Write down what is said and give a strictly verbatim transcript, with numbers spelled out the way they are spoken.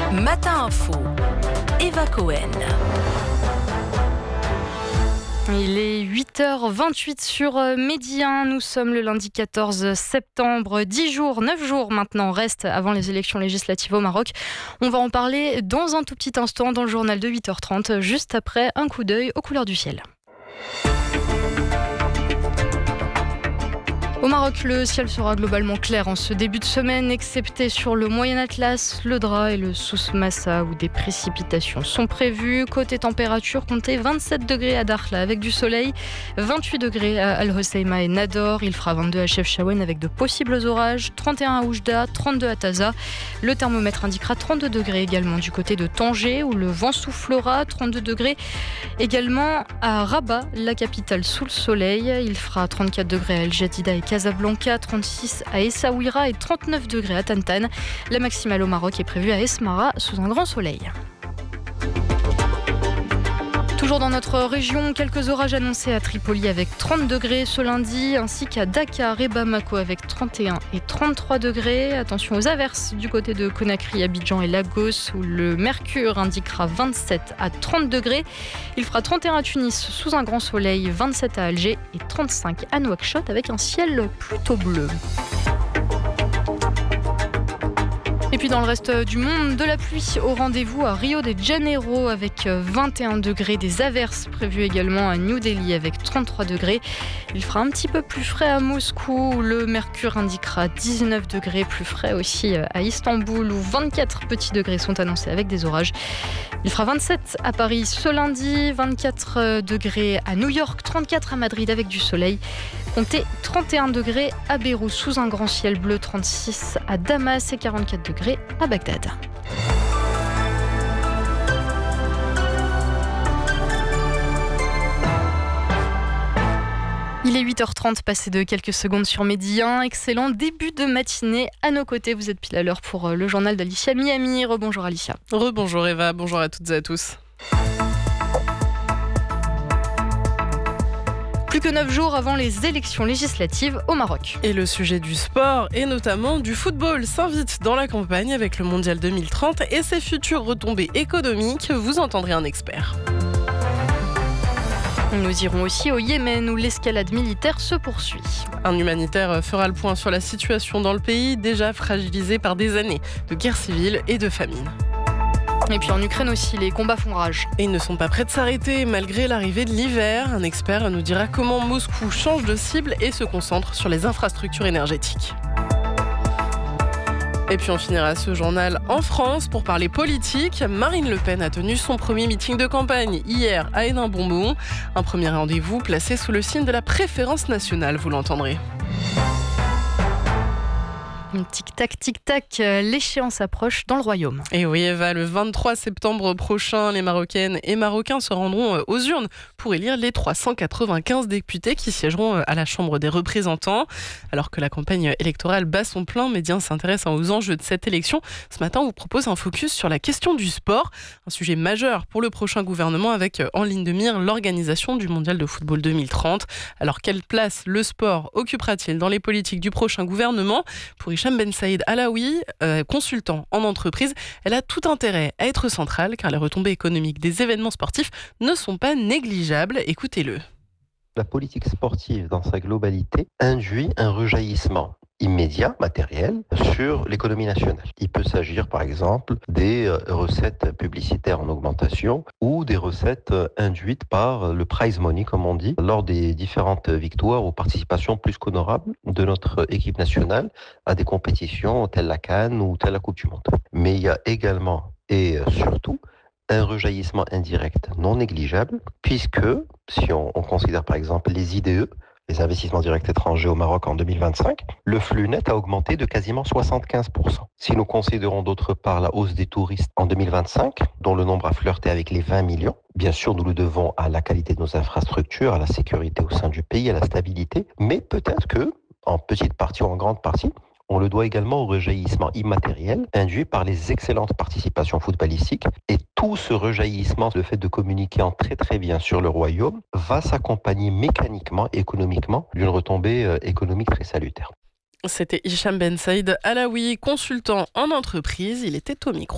Matin Info, Eva Cohen. Il est huit heures vingt-huit sur Midi un. Nous sommes le lundi quatorze septembre. dix jours, neuf jours maintenant restent avant les élections législatives au Maroc. On va en parler dans un tout petit instant dans le journal de huit heures trente, juste après un coup d'œil aux couleurs du ciel. Au Maroc, le ciel sera globalement clair en ce début de semaine, excepté sur le Moyen Atlas, le Dra et le Souss Massa, où des précipitations sont prévues. Côté température, comptez vingt-sept degrés à Dakhla avec du soleil, vingt-huit degrés à Al Hoceima et Nador. Il fera vingt-deux à Chefchaouen avec de possibles orages, trente et un à Oujda, trente-deux à Taza. Le thermomètre indiquera trente-deux degrés également du côté de Tanger, où le vent soufflera, trente-deux degrés également à Rabat, la capitale sous le soleil. Il fera trente-quatre degrés à El Jadida et Casablanca, trente-six à Essaouira et trente-neuf degrés à Tantan. La maximale au Maroc est prévue à Esmara sous un grand soleil. Toujours dans notre région, quelques orages annoncés à Tripoli avec trente degrés ce lundi, ainsi qu'à Dakar et Bamako avec trente et un et trente-trois degrés. Attention aux averses du côté de Conakry, Abidjan et Lagos, où le mercure indiquera vingt-sept à trente degrés. Il fera trente et un à Tunis sous un grand soleil, vingt-sept à Alger et trente-cinq à Nouakchott avec un ciel plutôt bleu. Et puis dans le reste du monde, de la pluie au rendez-vous à Rio de Janeiro avec vingt et un degrés, des averses prévues également à New Delhi avec trente-trois degrés. Il fera un petit peu plus frais à Moscou où le mercure indiquera dix-neuf degrés, plus frais aussi à Istanbul où vingt-quatre petits degrés sont annoncés avec des orages. Il fera vingt-sept à Paris ce lundi, vingt-quatre degrés à New York, trente-quatre à Madrid avec du soleil. Comptez trente et un degrés à Beyrouth sous un grand ciel bleu, trente-six à Damas et quarante-quatre degrés à Bagdad. Il est huit heures trente, passé de quelques secondes sur Midi un. Excellent début de matinée à nos côtés. Vous êtes pile à l'heure pour le journal d'Alicia Miami. Rebonjour Alicia. Rebonjour Eva, bonjour à toutes et à tous. Plus que neuf jours avant les élections législatives au Maroc. Et le sujet du sport, et notamment du football, s'invite dans la campagne avec le Mondial deux mille trente et ses futures retombées économiques. Vous entendrez un expert. Nous irons aussi au Yémen où l'escalade militaire se poursuit. Un humanitaire fera le point sur la situation dans le pays, déjà fragilisé par des années de guerre civile et de famine. Et puis en Ukraine aussi, les combats font rage. Et ils ne sont pas prêts de s'arrêter malgré l'arrivée de l'hiver. Un expert nous dira comment Moscou change de cible et se concentre sur les infrastructures énergétiques. Et puis on finira ce journal en France pour parler politique. Marine Le Pen a tenu son premier meeting de campagne hier à Hénin-Bonbon. Un premier rendez-vous placé sous le signe de la préférence nationale, vous l'entendrez. Tic-tac, tic-tac, l'échéance approche dans le royaume. Et oui Eva, le vingt-trois septembre prochain, les Marocaines et Marocains se rendront aux urnes pour élire les trois cent quatre-vingt-quinze députés qui siégeront à la Chambre des représentants. Alors que la campagne électorale bat son plein, Média s'intéresse aux enjeux de cette élection. Ce matin, on vous propose un focus sur la question du sport, un sujet majeur pour le prochain gouvernement avec en ligne de mire l'organisation du Mondial de football deux mille trente. Alors quelle place le sport occupera-t-il dans les politiques du prochain gouvernement ? Pour Hicham Ben Saïd Alaoui, euh, consultant en entreprise, elle a tout intérêt à être centrale car les retombées économiques des événements sportifs ne sont pas négligeables. Écoutez-le. La politique sportive dans sa globalité induit un rejaillissement immédiat, matériel, sur l'économie nationale. Il peut s'agir par exemple des recettes publicitaires en augmentation ou des recettes induites par le prize money, comme on dit, lors des différentes victoires ou participations plus qu'honorables de notre équipe nationale à des compétitions telles la CAN ou telle la Coupe du Monde. Mais il y a également et surtout un rejaillissement indirect non négligeable, puisque si on, on considère par exemple les I D E, les investissements directs étrangers au Maroc en deux mille vingt-cinq, le flux net a augmenté de quasiment soixante-quinze pour cent. Si nous considérons d'autre part la hausse des touristes en deux mille vingt-cinq, dont le nombre a flirté avec les vingt millions, bien sûr nous le devons à la qualité de nos infrastructures, à la sécurité au sein du pays, à la stabilité, mais peut-être que, en petite partie ou en grande partie, on le doit également au rejaillissement immatériel induit par les excellentes participations footballistiques. Et tout ce rejaillissement, le fait de communiquer en très très bien sur le royaume, va s'accompagner mécaniquement, économiquement, d'une retombée économique très salutaire. C'était Hicham Ben Saïd Alaoui, consultant en entreprise. Il était au micro.